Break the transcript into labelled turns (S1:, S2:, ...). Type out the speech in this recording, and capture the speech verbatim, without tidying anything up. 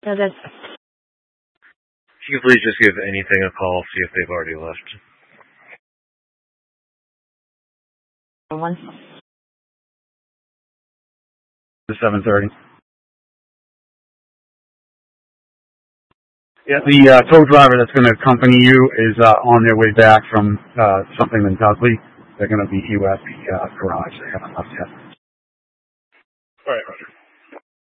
S1: No, that's...
S2: If you could please just give anything a call, see if they've already left.
S1: One.
S3: The seven thirty. Yeah, the uh, tow driver that's going to accompany you is uh, on their way back from uh, something in Dudley. They're going to be here at the uh, garage. They haven't left yet.